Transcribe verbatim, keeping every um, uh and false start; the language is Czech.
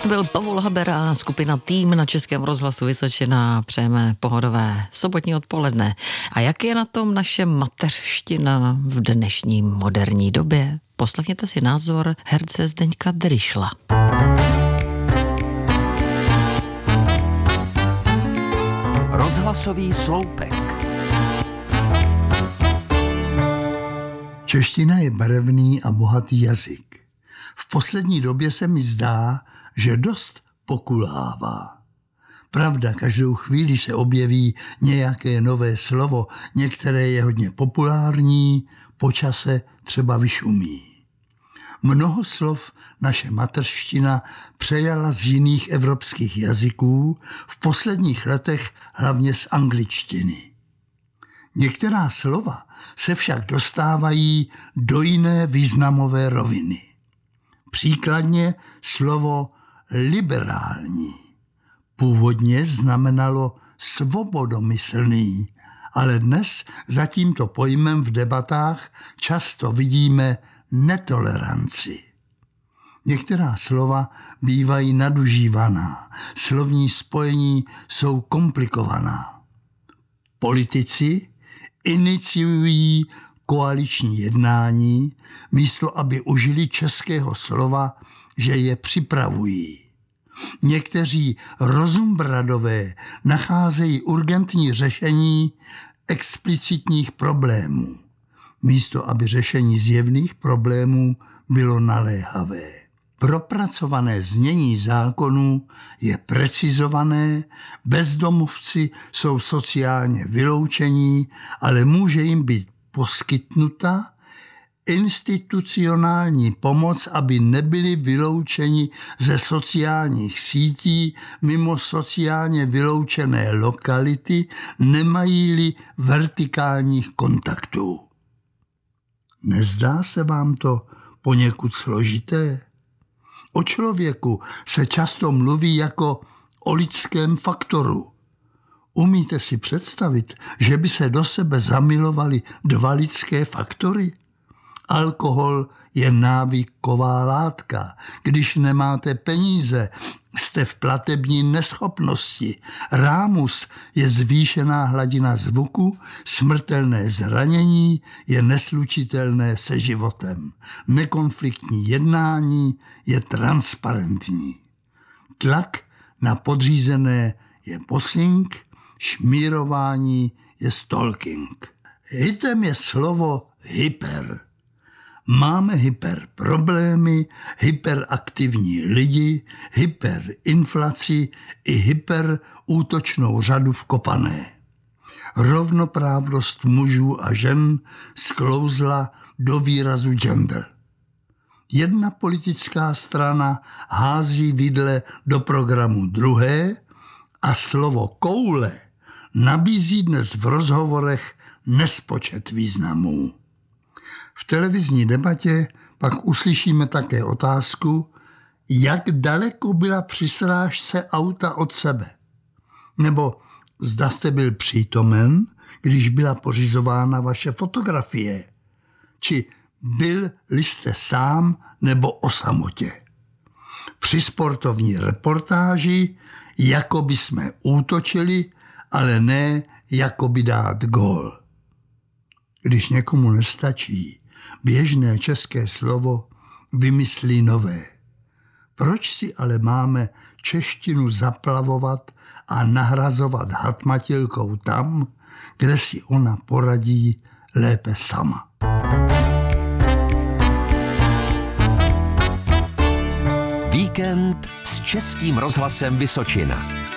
To byl Pavol Haber a skupina Tým na Českém rozhlasu Vysočina. Přejeme pohodové sobotní odpoledne. A jak je na tom naše mateřština v dnešní moderní době? Poslechněte si názor herce Zdeňka Dryšla. Rozhlasový sloupek. Čeština je barevný a bohatý jazyk. V poslední době se mi zdá, že dost pokulhává. Pravda, každou chvíli se objeví nějaké nové slovo, některé je hodně populární, po čase třeba vyšumí. Mnoho slov naše mateřština přejala z jiných evropských jazyků, v posledních letech hlavně z angličtiny. Některá slova se však dostávají do jiné významové roviny. Příkladně slovo liberální původně znamenalo svobodomyslný, ale dnes za tímto pojmem v debatách často vidíme netoleranci. Některá slova bývají nadužívaná, slovní spojení jsou komplikovaná. Politici iniciují koaliční jednání, místo aby užili českého slova, že je připravují. Někteří rozumbradové nacházejí urgentní řešení explicitních problémů, místo aby řešení zjevných problémů bylo naléhavé. Propracované znění zákonů je precizované, bezdomovci jsou sociálně vyloučení, ale může jim být poskytnuta institucionální pomoc, aby nebyli vyloučeni ze sociálních sítí mimo sociálně vyloučené lokality, nemají-li vertikálních kontaktů. Nezdá se vám to poněkud složité? O člověku se často mluví jako o lidském faktoru. Umíte si představit, že by se do sebe zamilovaly dva lidské faktory? Alkohol je návyková látka. Když nemáte peníze, jste v platební neschopnosti. Rámus je zvýšená hladina zvuku, smrtelné zranění je neslučitelné se životem. Nekonfliktní jednání je transparentní. Tlak na podřízené je bossing, šmírování je stalking. Hitem je slovo hyper. Máme hyperproblémy, hyperaktivní lidi, hyperinflaci i hyperútočnou řadu v Kopané. Rovnoprávnost mužů a žen sklouzla do výrazu gender. Jedna politická strana hází vidle do programu druhé a slovo koule nabízí dnes v rozhovorech nespočet významů. V televizní debatě pak uslyšíme také otázku, jak daleko byla při srážce auta od sebe. Nebo zda jste byl přítomen, když byla pořizována vaše fotografie. Či byl-li jste sám nebo o samotě. Při sportovní reportáži jako by jsme útočili, ale ne jako by dát gól. Když někomu nestačí běžné české slovo, vymyslí nové. Proč si ale máme češtinu zaplavovat a nahrazovat hatmatilkou tam, kde si ona poradí lépe sama? Víkend s Českým rozhlasem Vysočina.